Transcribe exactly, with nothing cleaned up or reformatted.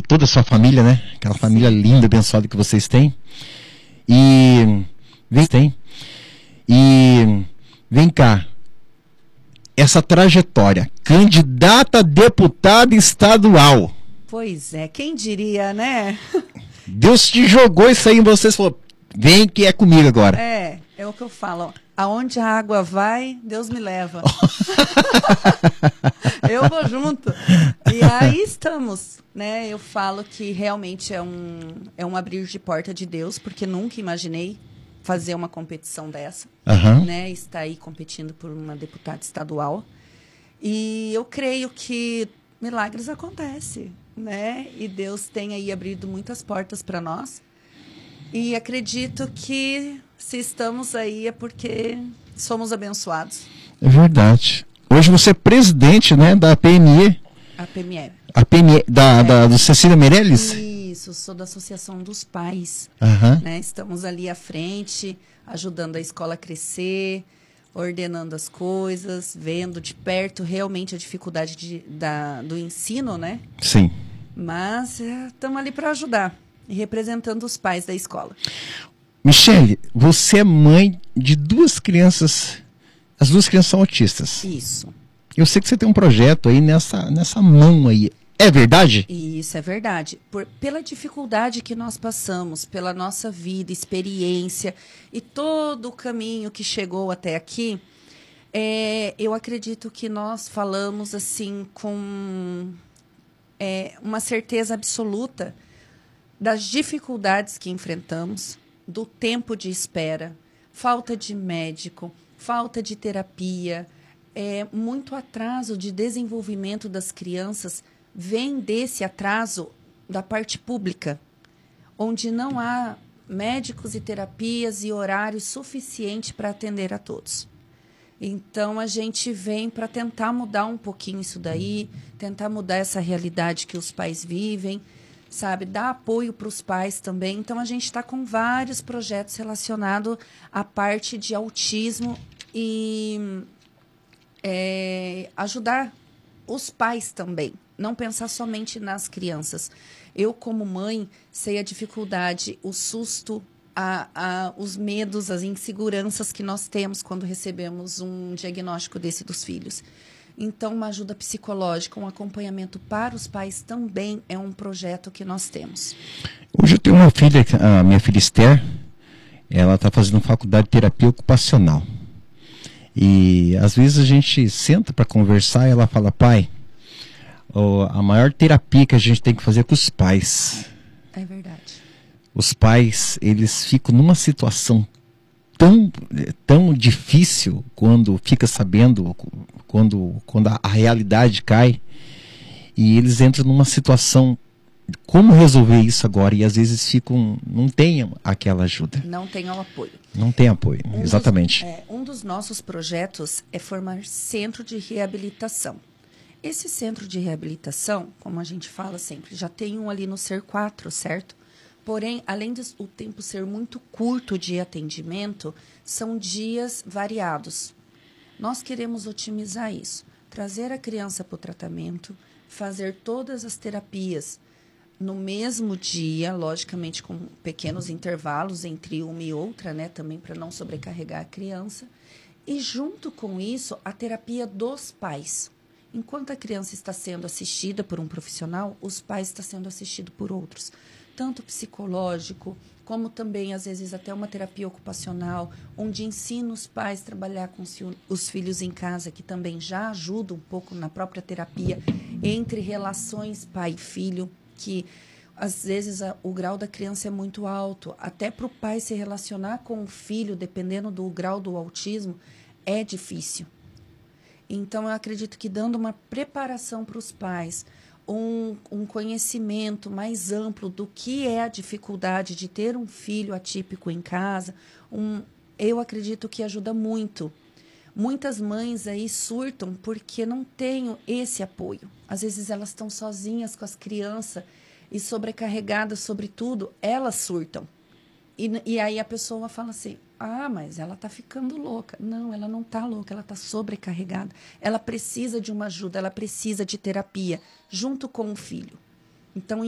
toda a sua família, né? Aquela família linda, abençoada que vocês têm. E vem, tem. E vem cá. Essa trajetória, candidata a deputada estadual. Pois é, quem diria, né? Deus te jogou isso aí em vocês e falou, vem que é comigo agora. É, é o que eu falo. Aonde a água vai, Deus me leva. Eu vou junto. E aí estamos, né? Eu falo que realmente é um, é um abrir de porta de Deus, porque nunca imaginei fazer uma competição dessa, uhum. né? Estar aí competindo por uma deputada estadual. E eu creio que milagres acontecem, né? E Deus tem aí abrido muitas portas para nós. E acredito que se estamos aí é porque somos abençoados. É verdade. Hoje você é presidente, né, da P M E. A P M E. A P M E, da, é. da, do Cecília Meirelles? Isso, sou da Associação dos Pais. Uhum. Né? Estamos ali à frente, ajudando a escola a crescer, ordenando as coisas, vendo de perto realmente a dificuldade de, da, do ensino, né? Sim. Mas estamos é, ali para ajudar, representando os pais da escola. Michele, você é mãe de duas crianças, as duas crianças são autistas. Isso. Eu sei que você tem um projeto aí nessa, nessa mão aí. É verdade? Isso, é verdade. Por, pela dificuldade que nós passamos, pela nossa vida, experiência e todo o caminho que chegou até aqui, é, eu acredito que nós falamos assim com é, uma certeza absoluta das dificuldades que enfrentamos, do tempo de espera, falta de médico, falta de terapia, é, muito atraso de desenvolvimento das crianças. Vem desse atraso da parte pública, onde não há médicos e terapias e horários suficientes para atender a todos. Então, a gente vem para tentar mudar um pouquinho isso daí, tentar mudar essa realidade que os pais vivem, sabe? Dar apoio para os pais também. Então, a gente está com vários projetos relacionados à parte de autismo e é, ajudar os pais também. Não pensar somente nas crianças. Eu, como mãe, sei a dificuldade, o susto, a, a, os medos, as inseguranças que nós temos quando recebemos um diagnóstico desse dos filhos. Então, uma ajuda psicológica, um acompanhamento para os pais também é um projeto que nós temos. Hoje eu tenho uma filha, a minha filha Esther, ela está fazendo faculdade de terapia ocupacional. E às vezes a gente senta para conversar e ela fala, pai, oh, a maior terapia que a gente tem que fazer é com os pais. É verdade. Os pais, eles ficam numa situação tão, tão difícil quando fica sabendo, quando, quando a, a realidade cai, e eles entram numa situação, como resolver isso agora? E às vezes ficam, não tem aquela ajuda. Não tem o apoio. Não tem apoio, um exatamente. Dos, é, um dos nossos projetos é formar centro de reabilitação. Esse centro de reabilitação, como a gente fala sempre, já tem um ali no Ser quatro, certo? Porém, além do o tempo ser muito curto de atendimento, são dias variados. Nós queremos otimizar isso, trazer a criança para o tratamento, fazer todas as terapias no mesmo dia, logicamente com pequenos intervalos entre uma e outra, né, também para não sobrecarregar a criança. E junto com isso, a terapia dos pais. Enquanto a criança está sendo assistida por um profissional, os pais estão sendo assistidos por outros. Tanto psicológico, como também, às vezes, até uma terapia ocupacional, onde ensina os pais a trabalhar com os filhos em casa, que também já ajuda um pouco na própria terapia, entre relações pai e filho, que às vezes a, o grau da criança é muito alto. Até para o pai se relacionar com o filho, dependendo do grau do autismo, é difícil. Então, eu acredito que dando uma preparação para os pais, um, um conhecimento mais amplo do que é a dificuldade de ter um filho atípico em casa, um, eu acredito que ajuda muito. Muitas mães aí surtam porque não têm esse apoio. Às vezes elas estão sozinhas com as crianças e sobrecarregadas sobre tudo, elas surtam. E, e aí a pessoa fala assim, ah, mas ela está ficando louca. Não, ela não está louca, ela está sobrecarregada. Ela precisa de uma ajuda, ela precisa de terapia, junto com o filho. Então,